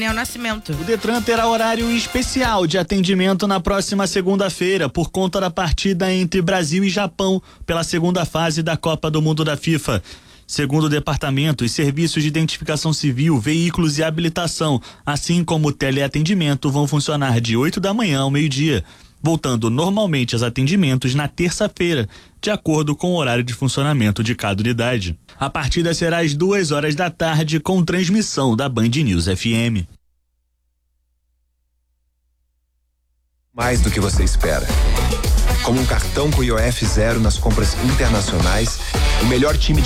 Daniel Nascimento. O Detran terá horário especial de atendimento na próxima segunda-feira por conta da partida entre Brasil e Japão pela segunda fase da Copa do Mundo da FIFA. Segundo o departamento, os serviços de identificação civil, veículos e habilitação, assim como o teleatendimento, vão funcionar de 8 da manhã ao meio-dia, voltando normalmente aos atendimentos na terça-feira, de acordo com o horário de funcionamento de cada unidade. A partida será às 2 da tarde, com transmissão da Band News FM. Mais do que você espera. Como um cartão com IOF zero nas compras internacionais, o melhor time de